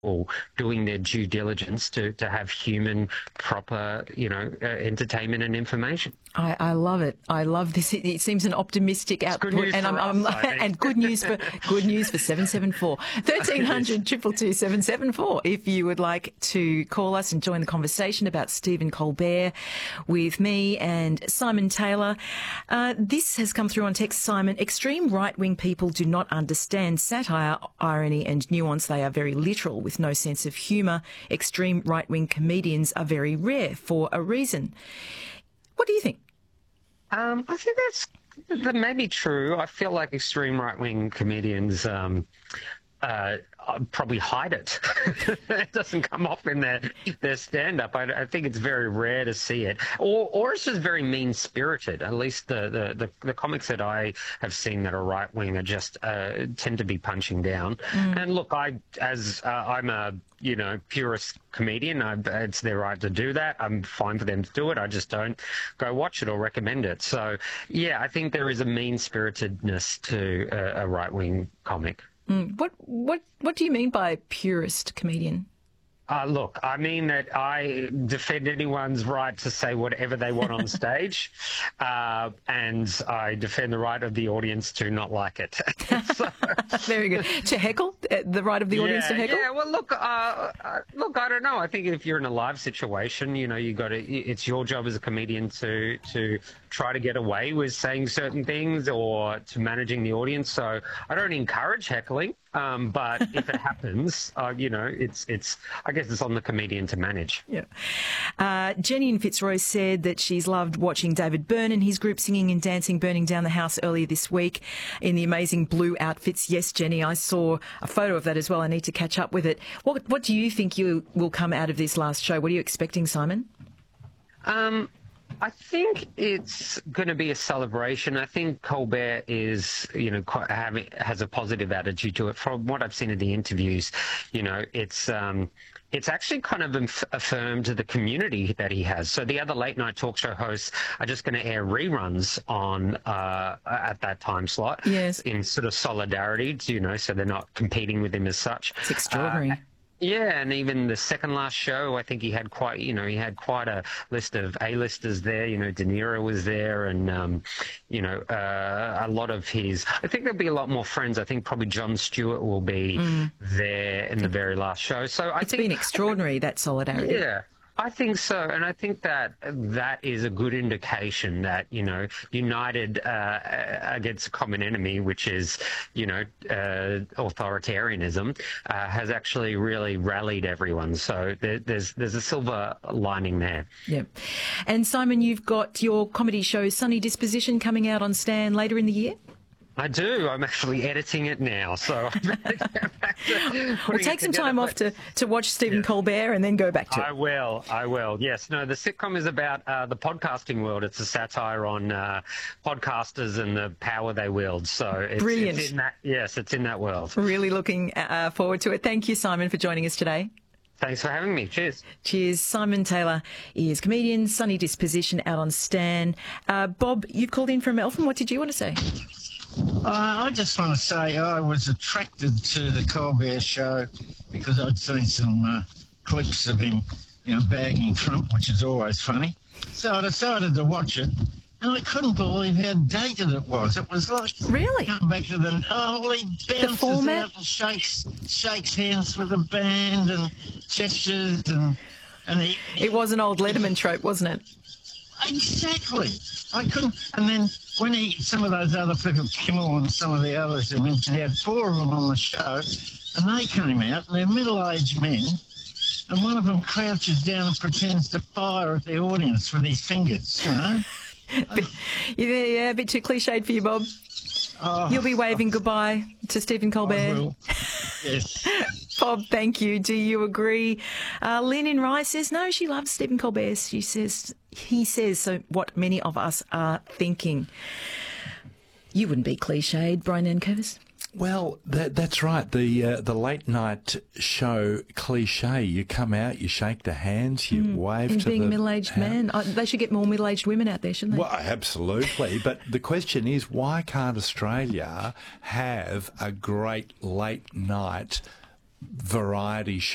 or doing their due diligence to have human, proper, entertainment and information. I love it. I love this. It seems an optimistic output, and and good news for 774 1300 222 774. If you would like to call us and join the conversation about Stephen Colbert with me and Simon Taylor. This has come through on text, Simon. Extreme right-wing people do not understand satire, irony and nuance. They are very literal with no sense of humour. Extreme right-wing comedians are very rare for a reason. What do you think? I think that may be true. I feel like extreme right-wing comedians probably hide it. It doesn't come off in their stand-up. I think it's very rare to see it, or it's just very mean-spirited. At least the comics that I have seen that are right-wing are just tend to be punching down. And look, I'm a purist comedian. It's their right to do that. I'm fine for them to do it. I just don't go watch it or recommend it. So yeah, I think there is a mean-spiritedness to a right-wing comic. What do you mean by purist comedian? Look, I mean that I defend anyone's right to say whatever they want on stage, and I defend the right of the audience to not like it. Very good. To heckle? The right of the audience to heckle? Yeah, well, look, I don't know. I think if you're in a live situation, it's your job as a comedian to try to get away with saying certain things or to managing the audience. So I don't encourage heckling, but if it happens, I guess it's on the comedian to manage. Yeah. Jenny in Fitzroy said that she's loved watching David Byrne and his group singing and dancing, burning down the house earlier this week in the amazing blue outfits. Yes, Jenny, I saw a photo of that as well. I need to catch up with it. What do you think will come out of this last show? What are you expecting, Simon? I think it's going to be a celebration. I think Colbert is, has a positive attitude to it. From what I've seen in the interviews, it's actually kind of affirmed the community that he has. So the other late night talk show hosts are just going to air reruns on at that time slot. Yes. In sort of solidarity, so they're not competing with him as such. It's extraordinary. Yeah, and even the second last show, I think he had quite a list of A-listers there. De Niro was there, and a lot of his. I think there'll be a lot more friends. I think probably Jon Stewart will be there in the very last show. So it's been extraordinary, that solidarity. Yeah. I think so, and I think that is a good indication that united against a common enemy, which is authoritarianism, has actually really rallied everyone. So there's a silver lining there. Yeah, and Simon, you've got your comedy show Sunny Disposition coming out on Stan later in the year. I do. I'm actually editing it now, so we'll take some time off to watch Stephen Colbert and then go back to it. I will. Yes. No, the sitcom is about the podcasting world. It's a satire on podcasters and the power they wield. So brilliant. It's in that world. Really looking forward to it. Thank you, Simon, for joining us today. Thanks for having me. Cheers. Cheers. Simon Taylor is comedian, Sunny Disposition, out on Stan. Bob, you've called in from Melbourne. What did you want to say? I just want to say I was attracted to the Colbert Show because I'd seen some clips of him, bagging Trump, which is always funny. So I decided to watch it, and I couldn't believe how dated it was. It was like really going back to he bounces out and shakes hands with the band and gestures and it was an old Letterman trope, wasn't it? Exactly. I couldn't. And then when some of those other people, Kimmel and some of the others who mentioned, he had four of them on the show, and they came out, and they're middle-aged men, and one of them crouches down and pretends to fire at the audience with his fingers, Yeah, a bit too cliched for you, Bob. You'll be waving goodbye to Stephen Colbert. I will. Yes. Bob, thank you. Do you agree? Lynn in Rye says, no, she loves Stephen Colbert. He says, so what many of us are thinking. You wouldn't be cliched, Brian Nankervis? Well, that's right. The late night show cliche. You come out, you shake the hands, you wave and to being a middle-aged man. They should get more middle-aged women out there, shouldn't they? Well, absolutely. But the question is, why can't Australia have a great late night variety show?